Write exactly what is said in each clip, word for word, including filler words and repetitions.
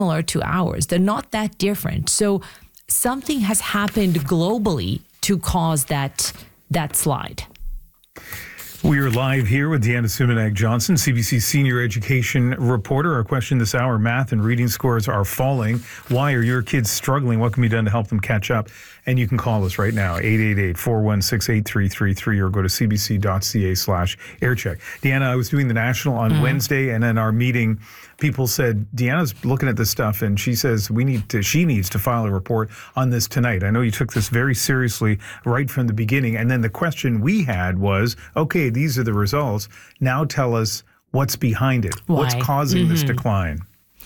similar to ours. They're not that different. So something has happened globally to cause that that slide. We are live here with Deanna Sumanac-Johnson, C B C senior education reporter. Our question this hour, math and reading scores are falling. Why are your kids struggling? What can be done to help them catch up? And you can call us right now, eight eight eight, four one six, eight three three three, or go to cbc.ca slash aircheck. Deanna, I was doing the National on mm. Wednesday, and in our meeting, people said, Deanna's looking at this stuff, and she says we need to, she needs to file a report on this tonight. I know you took this very seriously right from the beginning. And then the question we had was, okay, these are the results. Now tell us what's behind it. Why? What's causing mm-hmm. this decline?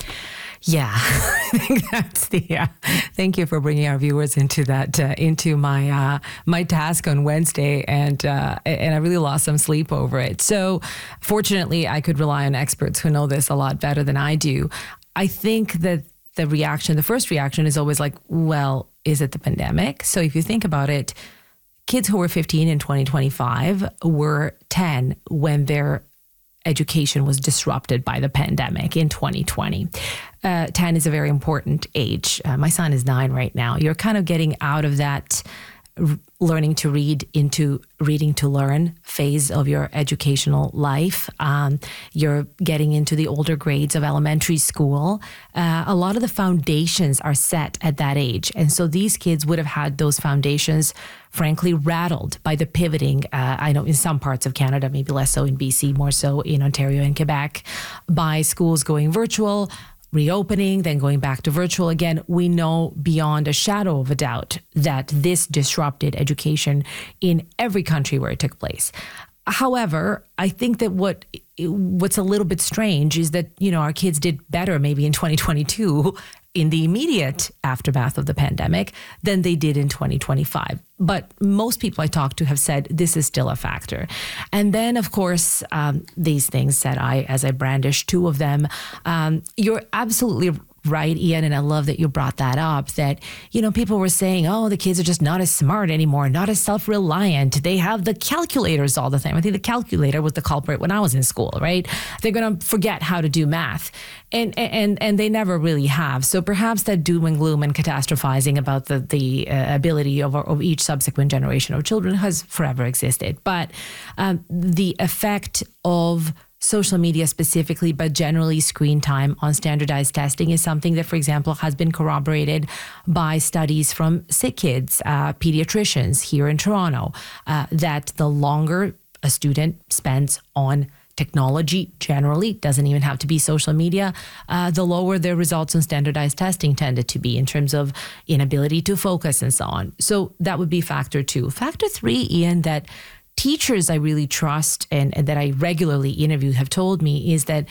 Yeah, I think that's the. Uh, thank you for bringing our viewers into that uh, into my uh, my task on Wednesday, and uh, and I really lost some sleep over it. So, fortunately, I could rely on experts who know this a lot better than I do. I think that the reaction, the first reaction, is always like, well, is it the pandemic? So, if you think about it, kids who were fifteen in twenty twenty-five were ten when their education was disrupted by the pandemic in twenty twenty. Uh, ten is a very important age. Uh, my son is nine right now. You're kind of getting out of that r- learning to read into reading to learn phase of your educational life. Um, you're getting into the older grades of elementary school. Uh, a lot of the foundations are set at that age. And so these kids would have had those foundations frankly rattled by the pivoting. Uh, I know in some parts of Canada, maybe less so in B C, more so in Ontario and Quebec, by schools going virtual, reopening, then going back to virtual again. We know beyond a shadow of a doubt that this disrupted education in every country where it took place. However, I think that what what's a little bit strange is that, you know, our kids did better maybe in twenty twenty-two in the immediate aftermath of the pandemic than they did in twenty twenty-five. But most people I talk to have said this is still a factor. And then, of course, um, these things that I, as I brandish two of them, um, you're absolutely right, Ian, and I love that you brought that up, that, you know, people were saying, oh, the kids are just not as smart anymore, not as self-reliant. They have the calculators all the time. I think the calculator was the culprit when I was in school, right? They're going to forget how to do math. And and and they never really have. So perhaps that doom and gloom and catastrophizing about the, the uh, ability of, of each subsequent generation of children has forever existed. But um, the effect of social media specifically, but generally screen time on standardized testing is something that, for example, has been corroborated by studies from sick kids, uh, pediatricians here in Toronto, uh, that the longer a student spends on technology generally, doesn't even have to be social media, uh, the lower their results on standardized testing tended to be in terms of inability to focus and so on. So that would be factor two. Factor three, Ian, that teachers I really trust and, and that I regularly interview have told me is that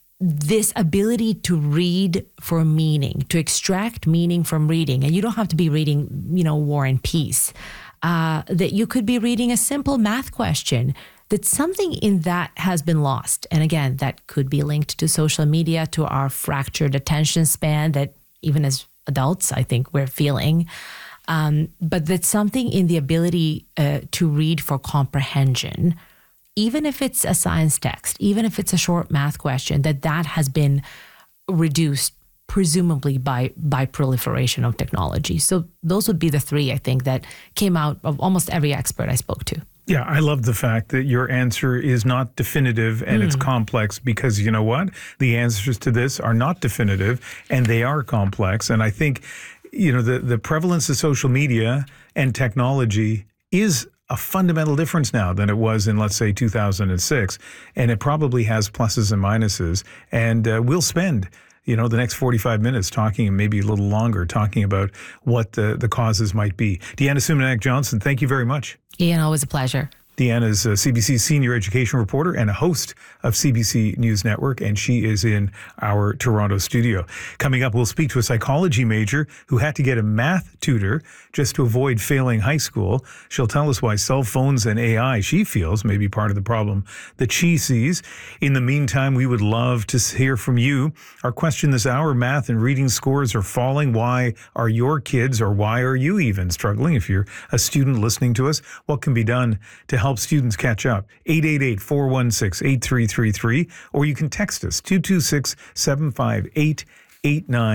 this ability to read for meaning, to extract meaning from reading, and you don't have to be reading, you know, War and Peace, uh, that you could be reading a simple math question, that something in that has been lost. And again, that could be linked to social media, to our fractured attention span that even as adults, I think we're feeling. Um, but that's something in the ability uh, to read for comprehension, even if it's a science text, even if it's a short math question, that that has been reduced presumably by by proliferation of technology. So those would be the three, I think, that came out of almost every expert I spoke to. Yeah, I love the fact that your answer is not definitive and mm. it's complex, because you know what? The answers to this are not definitive and they are complex. And I think, you know, the, the prevalence of social media and technology is a fundamental difference now than it was in, let's say, two thousand six. And it probably has pluses and minuses. And uh, we'll spend, you know, the next forty-five minutes talking, and maybe a little longer, talking about what the, the causes might be. Deanna Sumanac-Johnson, thank you very much. Ian, always a pleasure. Deanna is a C B C senior education reporter and a host of C B C News Network, and she is in our Toronto studio. Coming up, we'll speak to a psychology major who had to get a math tutor just to avoid failing high school. She'll tell us why cell phones and A I, she feels, may be part of the problem that she sees. In the meantime, we would love to hear from you. Our question this hour, math and reading scores are falling. Why are your kids, or why are you even struggling? If you're a student listening to us, what can be done to help help students catch up? eight eight eight, four one six, eight three three three, or you can text us two two six, seven five eight eight nine.